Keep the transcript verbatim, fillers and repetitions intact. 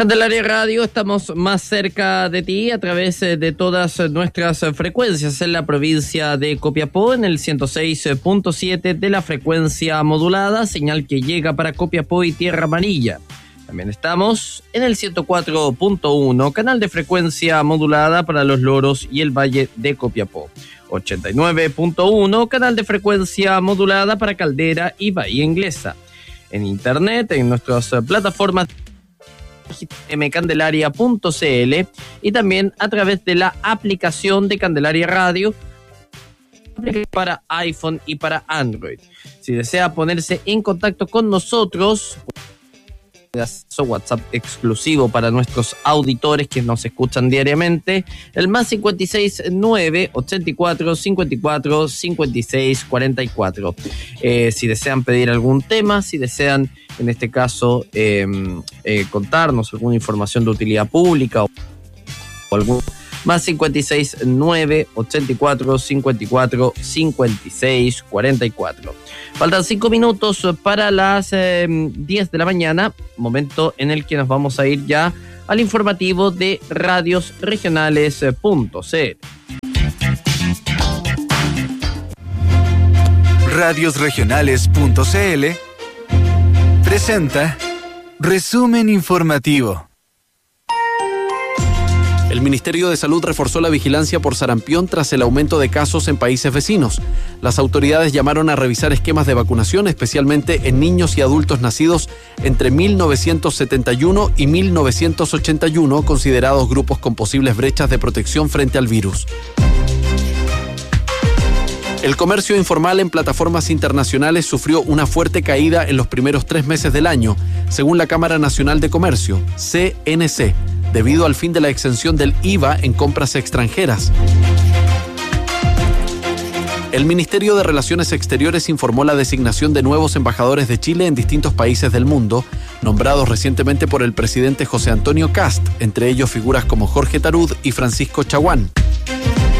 Candelaria Radio, estamos más cerca de ti a través de todas nuestras frecuencias en la provincia de Copiapó, en el ciento seis punto siete de la frecuencia modulada, señal que llega para Copiapó y Tierra Amarilla. También estamos en el ciento cuatro punto uno, canal de frecuencia modulada para Los Loros y el Valle de Copiapó. ochenta y nueve punto uno, canal de frecuencia modulada para Caldera y Bahía Inglesa. En internet, en nuestras plataformas m candelaria punto c l y también a través de la aplicación de Candelaria Radio para iPhone y para Android. Si desea ponerse en contacto con nosotros, su WhatsApp exclusivo para nuestros auditores que nos escuchan diariamente, el más cincuenta y seis nueve ochenta y cuatro cincuenta y cuatro cincuenta y seis cuarenta y cuatro. Eh, si desean pedir algún tema, si desean en este caso eh, eh, contarnos alguna información de utilidad pública o, o algún más cincuenta y seis nueve ochenta y cuatro cincuenta y cuatro cincuenta y seis cuarenta y cuatro. Faltan cinco minutos para las eh, diez de la mañana, momento en el que nos vamos a ir ya al informativo de radios regionales punto c l. radios regionales punto c l presenta Resumen Informativo. El Ministerio de Salud reforzó la vigilancia por sarampión tras el aumento de casos en países vecinos. Las autoridades llamaron a revisar esquemas de vacunación, especialmente en niños y adultos nacidos entre mil novecientos setenta y uno y mil novecientos ochenta y uno, considerados grupos con posibles brechas de protección frente al virus. El comercio informal en plataformas internacionales sufrió una fuerte caída en los primeros tres meses del año, según la Cámara Nacional de Comercio, C N C, debido al fin de la exención del I V A en compras extranjeras. El Ministerio de Relaciones Exteriores informó la designación de nuevos embajadores de Chile en distintos países del mundo, nombrados recientemente por el presidente José Antonio Kast, entre ellos figuras como Jorge Tarud y Francisco Chaguán.